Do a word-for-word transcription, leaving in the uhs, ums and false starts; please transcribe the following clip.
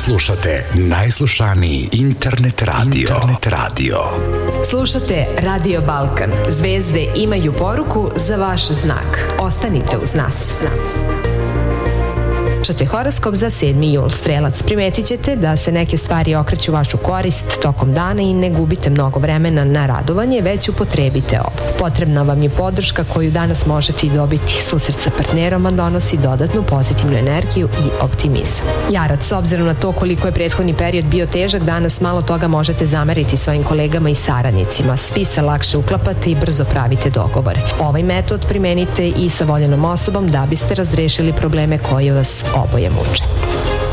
Slušate najslušaniji internet radio. Internet radio. Slušate Radio Balkan. Zvezde imaju poruku za vaš znak. Ostanite uz nas. Slušate horoskop za sedmi jul. Strelac, primetit ćete da se neke stvari okreću u vašu korist tokom dana i ne gubite mnogo vremena na radovanje, već upotrebite ovo. Potrebna vam je podrška koju danas možete i dobiti. Susret sa partnerom vam donosi dodatnu pozitivnu energiju i optimizam. Jarac, s obzirom na to koliko je prethodni period bio težak, danas malo toga možete zameriti svojim kolegama i saradnicima. Svi se lakše uklapate i brzo pravite dogovore. Ovaj metod primenite i sa voljenom osobom da biste razrešili probleme koje vas oboje muče.